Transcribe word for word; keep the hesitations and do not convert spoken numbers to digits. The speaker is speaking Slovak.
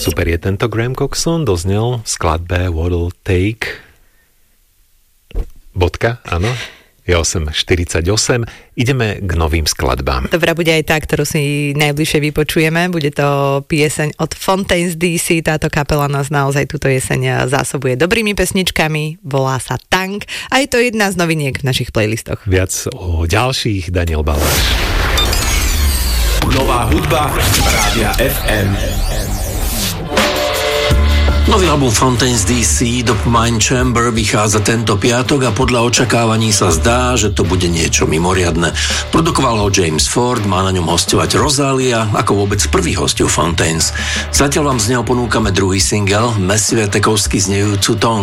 Super je tento Graham Coxon, doznel v skladbe What'll Take. Bodka, áno. Je osem štyridsaťosem. Ideme k novým skladbám. Dobrá bude aj tá, ktorú si najbližšie vypočujeme. Bude to pieseň od Fontaines dé cé. Táto kapela nás naozaj túto jeseň zásobuje dobrými pesničkami. Volá sa Tank a je to jedna z noviniek v našich playlistoch. Viac o ďalších Daniel Baláš. Nová hudba Rádia ef em. Nový album Fontaines dé cé Dopamine Chamber vychádza tento piatok a podľa očakávaní sa zdá, že to bude niečo mimoriadne. Produkoval ho James Ford, má na ňom hostovať Rosalia, ako vôbec prvý hostil Fontaines. Zatiaľ vám z neho ponúkame druhý single, Massive Attackovsky znejúcu Tongue.